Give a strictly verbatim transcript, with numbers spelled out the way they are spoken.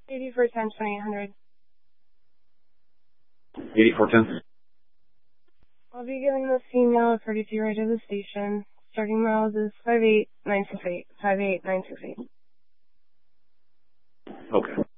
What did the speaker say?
eighty-four ten, twenty-eight hundred. eighty-four ten. I'll be giving the female a courtesy ride to the station. Starting miles is five eight nine six eight. five eight nine six eight. Okay.